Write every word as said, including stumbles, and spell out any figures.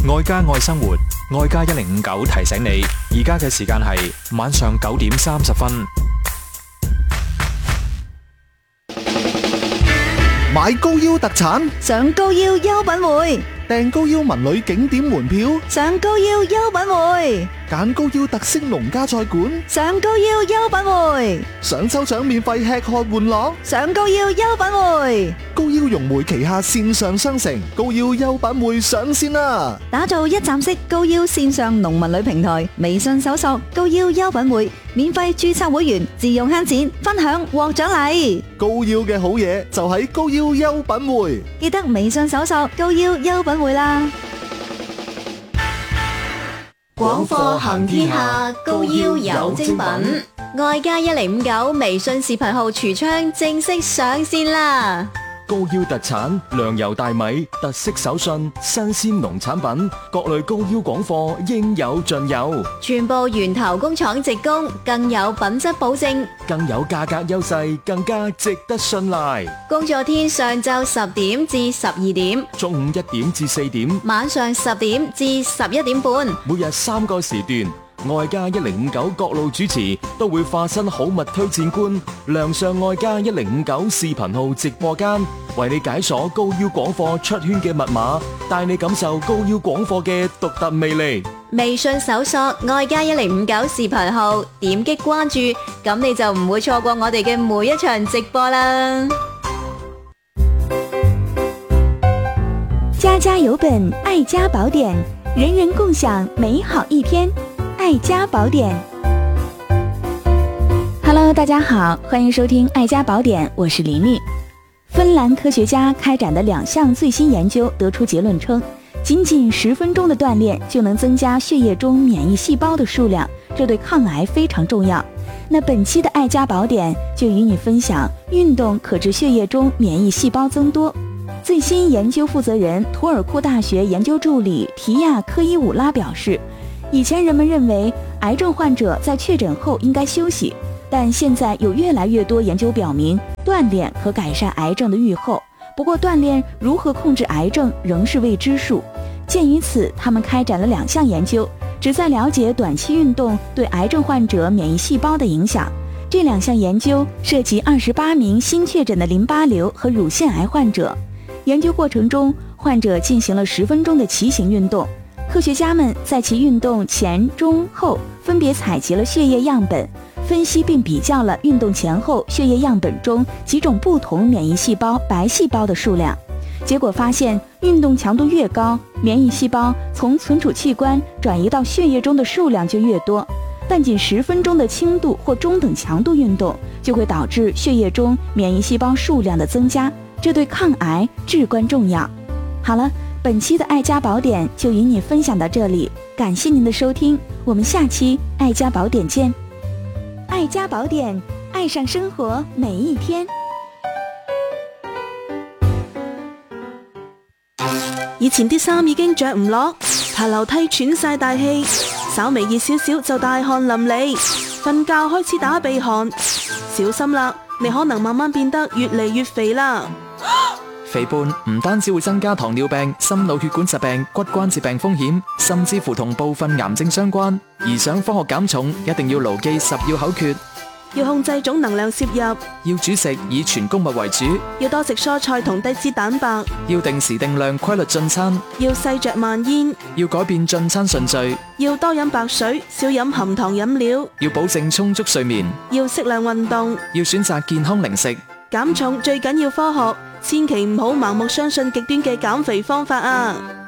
愛家愛生活，愛家一零五九提醒你，而家嘅時間係晚上九點三十分。 買高腰特產， 上高腰優品匯， 訂高腰文旅景點門票， 上高腰優品匯， 揀高腰特色農家菜館， 上高腰優品匯， 想抽獎免費吃喝玩樂， 上高腰優品匯。 高腰融匯旗下線上商城高腰優品匯上線啦！ 打造一站式高腰線上農民旅平台，微信搜索高腰優品匯，免費註冊會員，自用慳錢，分享獲獎勵。 高腰嘅好嘢就喺高腰優品匯， 記得微信搜索高腰優品匯啦。 廣貨行天下，高腰有精品。愛家一零五九微信視頻號櫥窗正式上線啦！ 高腰特產糧油大米、特色手信、新鮮農產品，各類高腰廣貨應有盡有， 全部源頭工廠直供，更有品質保證， 更有價格優勢，更加值得信賴。 工作天上晝十點至十二點， 中午一點至四點， 晚上十點至十一點半， 每日三個時段。愛家一零五九各路主持都會化身好物推薦官，亮相愛家一零五九視頻號直播間，為你解鎖高腰廣貨出圈嘅密碼，帶你感受高腰廣貨嘅獨特魅力。 微信搜索愛家一零五九視頻號，點擊關注，咁你就唔會錯過我哋嘅每一場直播啦。 家家有本愛家寶典，人人共享美好一天。愛家寶典 ，Hello， 大家好，歡迎收聽愛家寶典，我是琳琳。芬蘭科學家開展的兩項最新研究得出結論稱，僅僅十分鐘的鍛鍊就能增加血液中免疫細胞的數量，這對抗癌非常重要。那本期的愛家寶典就與你分享，運動可致血液中免疫細胞增多。最新研究負責人圖爾庫大學研究助理提亞科伊伍拉表示，以前人們認為癌症患者在確診後應該休息，但現在有越來越多研究表明，鍛鍊可改善癌症的預後。不過鍛鍊如何控制癌症仍是未知數。鑑於此，他們開展了兩項研究，旨在了解短期運動對癌症患者免疫細胞的影響。這兩項研究涉及二十八名新確診的淋巴瘤和乳腺癌患者。研究過程中，患者進行了十分鐘的騎行運動。科學家們在其運動前、中、後分別採集了血液樣本，分析並比較了運動前後血液樣本中幾種不同免疫細胞白細胞的數量。結果發現，運動強度越高，免疫細胞從存儲器官轉移到血液中的數量就越多。但僅十分鐘的輕度或中等強度運動，就會導致血液中免疫細胞數量的增加，這對抗癌至關重要。好了。本期的愛家寶典就與你分享到這裡，感謝您的收聽，我們下期愛家寶典見。愛家寶典，愛上生活每一天。 以前啲衫已經着唔落，爬樓梯喘晒大氣，稍微熱少少就大汗淋漓，瞓覺開始打鼻鼾，小心啦，你可能慢慢變得越嚟越肥啦。 肥胖唔單止會增加糖尿病、心腦血管疾病、骨關節病風險，甚至乎同部分癌症相關。而想科學減重，一定要牢記十要口訣： 要控制總能量攝入， 要主食以全穀物為主， 要多食蔬菜同低脂蛋白， 要定時定量規律進餐， 要細嚼慢咽， 要改變進餐順序， 要多飲白水，少飲含糖飲料， 要保證充足睡眠， 要適量運動， 要選擇健康零食。 減重最緊要科學，千祈唔好盲目相信極端嘅減肥方法啊！